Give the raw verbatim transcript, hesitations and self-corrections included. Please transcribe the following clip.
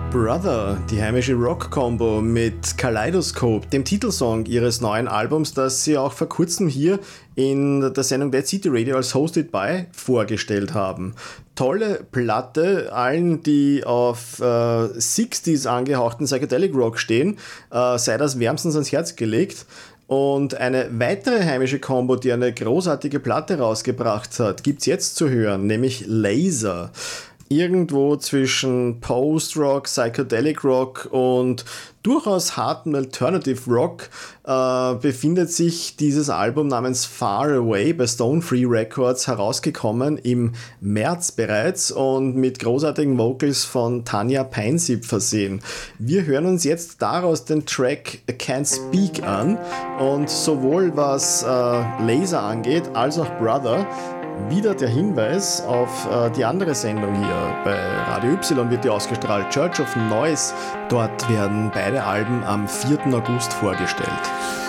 Brother, die heimische Rock-Combo mit Kaleidoscope, dem Titelsong ihres neuen Albums, das sie auch vor kurzem hier in der Sendung Dead City Radio als Hosted By vorgestellt haben. Tolle Platte, allen, die auf äh, sechziger angehauchten Psychedelic Rock stehen, äh, sei das wärmstens ans Herz gelegt. Und eine weitere heimische Combo, die eine großartige Platte rausgebracht hat, gibt's jetzt zu hören, nämlich Laser. Irgendwo zwischen Post-Rock, Psychedelic Rock und durchaus harten Alternative Rock äh, befindet sich dieses Album namens Far Away bei Stone Free Records, herausgekommen im März bereits und mit großartigen Vocals von Tanja Peinsieb versehen. Wir hören uns jetzt daraus den Track Can't Speak an und sowohl was äh, Laser angeht, als auch Brother, wieder der Hinweis auf äh, die andere Sendung hier. Bei Radio Y wird die ausgestrahlt, Church of Noise. Dort werden beide Alben am vierten August vorgestellt.